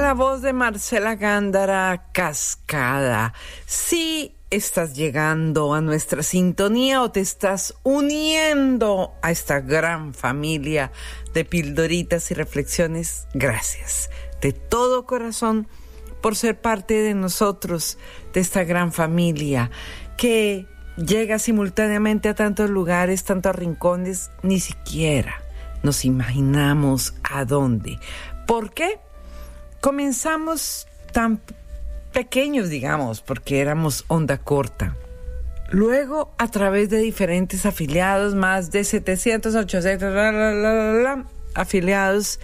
la voz de Marcela Gándara, Cascada. Si estás llegando a nuestra sintonía o te estás uniendo a esta gran familia de pildoritas y reflexiones, gracias de todo corazón por ser parte de nosotros, de esta gran familia que llega simultáneamente a tantos lugares, tantos rincones, ni siquiera nos imaginamos a dónde. ¿Por qué? Comenzamos tan pequeños, digamos, porque éramos onda corta. Luego, a través de diferentes afiliados, más de 700, 800, afiliados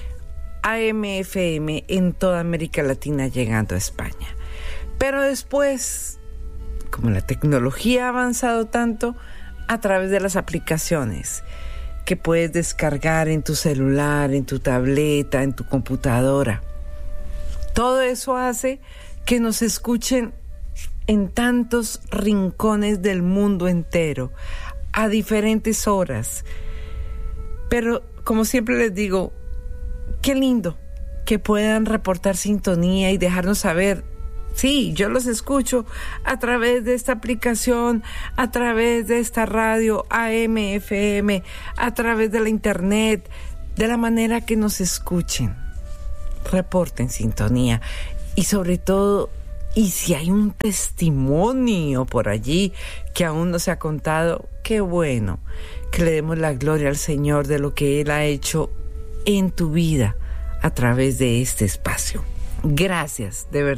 AM/FM en toda América Latina, llegando a España. Pero después, como la tecnología ha avanzado tanto, a través de las aplicaciones que puedes descargar en tu celular, en tu tableta, en tu computadora. Todo eso hace que nos escuchen en tantos rincones del mundo entero, a diferentes horas. Pero, como siempre les digo, qué lindo que puedan reportar sintonía y dejarnos saber. Sí, yo los escucho a través de esta aplicación, a través de esta radio AM/FM, a través de la internet, de la manera que nos escuchen. Reporten sintonía y sobre todo, y si hay un testimonio por allí que aún no se ha contado, qué bueno que le demos la gloria al Señor de lo que Él ha hecho en tu vida a través de este espacio. Gracias, de verdad.